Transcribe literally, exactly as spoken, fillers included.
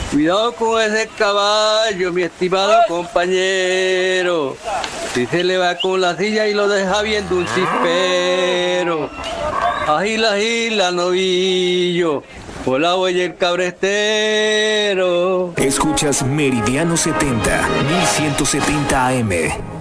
Cuidado con ese caballo, mi estimado compañero. Si se le va con la silla y lo deja viendo un cispero. Agila, agila, novillo. Hola, voy el cabrestero. Escuchas Meridiano setenta, mil ciento setenta A M.